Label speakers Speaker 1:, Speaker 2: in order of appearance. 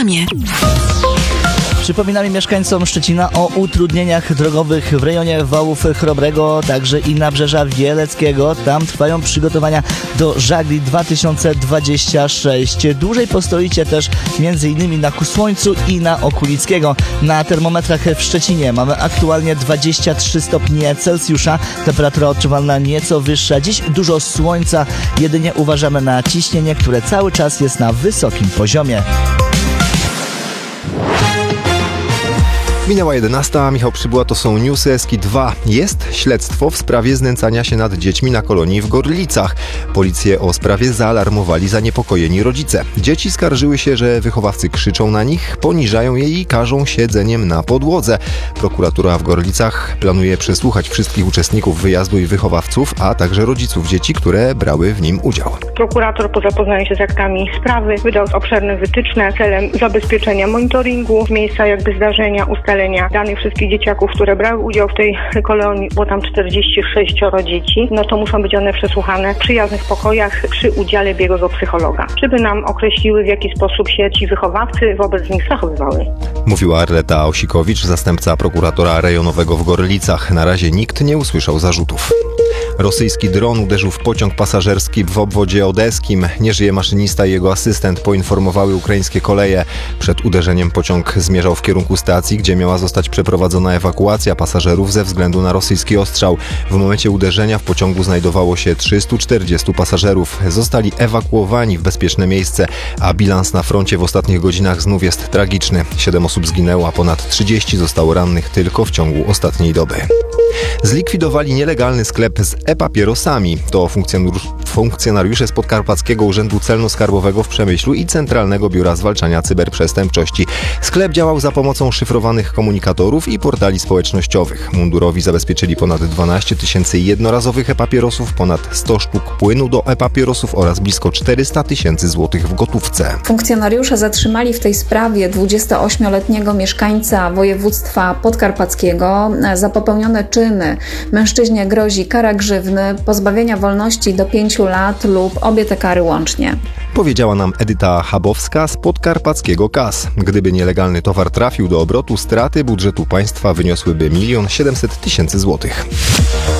Speaker 1: reklamie.
Speaker 2: Przypominamy mieszkańcom Szczecina o utrudnieniach drogowych w rejonie Wałów Chrobrego, także i Nabrzeża Wieleckiego. Tam trwają przygotowania do żagli 2026. Dłużej postoicie też m.in. na Kusłońcu i na Okulickiego. Na termometrach w Szczecinie mamy aktualnie 23 stopnie Celsjusza. Temperatura odczuwalna nieco wyższa. Dziś dużo słońca, jedynie uważamy na ciśnienie, które cały czas jest na wysokim poziomie.
Speaker 3: Minęła 11, Michał Przybyła, to są newsy Eski 2. Jest śledztwo w sprawie znęcania się nad dziećmi na kolonii w Gorlicach. Policję o sprawie zaalarmowali zaniepokojeni rodzice. Dzieci skarżyły się, że wychowawcy krzyczą na nich, poniżają je i karzą siedzeniem na podłodze. Prokuratura w Gorlicach planuje przesłuchać wszystkich uczestników wyjazdu i wychowawców, a także rodziców dzieci, które brały w nim udział.
Speaker 4: Prokurator po zapoznaniu się z aktami sprawy wydał obszerne wytyczne celem zabezpieczenia monitoringu miejsca zdarzenia, ustalenia danych wszystkich dzieciaków, które brały udział w tej kolonii, bo tam 46 dzieci, to muszą być one przesłuchane w przyjaznych pokojach przy udziale biegłego psychologa, żeby nam określiły, w jaki sposób się ci wychowawcy wobec nich zachowywały.
Speaker 3: Mówiła Arleta Osikowicz, zastępca prokuratora rejonowego w Gorlicach. Na razie nikt nie usłyszał zarzutów. Rosyjski dron uderzył w pociąg pasażerski w obwodzie odeskim. Nie żyje maszynista i jego asystent, poinformowały ukraińskie koleje. Przed uderzeniem pociąg zmierzał w kierunku stacji, gdzie miała zostać przeprowadzona ewakuacja pasażerów ze względu na rosyjski ostrzał. W momencie uderzenia w pociągu znajdowało się 340 pasażerów. Zostali ewakuowani w bezpieczne miejsce, a bilans na froncie w ostatnich godzinach znów jest tragiczny. 7 osób zginęło, a ponad 30 zostało rannych tylko w ciągu ostatniej doby. Zlikwidowali nielegalny sklep z e-papierosami. To funkcjonariusze z Podkarpackiego Urzędu Celno-Skarbowego w Przemyślu i Centralnego Biura Zwalczania Cyberprzestępczości. Sklep działał za pomocą szyfrowanych komunikatorów i portali społecznościowych. Mundurowi zabezpieczyli ponad 12 tysięcy jednorazowych e-papierosów, ponad 100 sztuk płynu do e-papierosów oraz blisko 400 tysięcy złotych w gotówce.
Speaker 5: Funkcjonariusze zatrzymali w tej sprawie 28-letniego mieszkańca województwa podkarpackiego za popełnione czyny. Mężczyźnie grozi kara grzywny, pozbawienia wolności do 5 lat lub obie te kary łącznie.
Speaker 3: Powiedziała nam Edyta Chabowska z Podkarpackiego KAS. Gdyby nielegalny towar trafił do obrotu, straty budżetu państwa wyniosłyby 1 700 000 złotych.